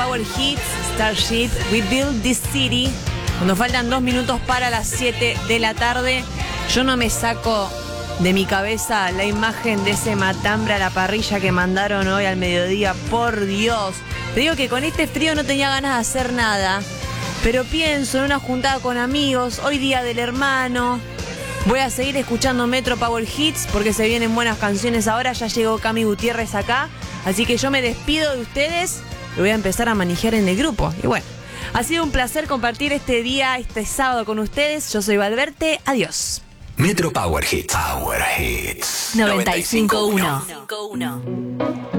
Power Hits, Starship, We Build This City. Cuando faltan 2 minutos para las 7 de la tarde, yo no me saco de mi cabeza la imagen de ese matambre a la parrilla que mandaron hoy al mediodía. Por Dios, te digo que con este frío no tenía ganas de hacer nada, pero pienso en una juntada con amigos, hoy día del hermano. Voy a seguir escuchando Metro Power Hits porque se vienen buenas canciones ahora. Ya llegó Cami Gutiérrez acá, así que yo me despido de ustedes y voy a empezar a manejar en el grupo. Y bueno, ha sido un placer compartir este día, este sábado con ustedes. Yo soy Valverte, adiós. Metro Power Hits. Power Hits. 95.1.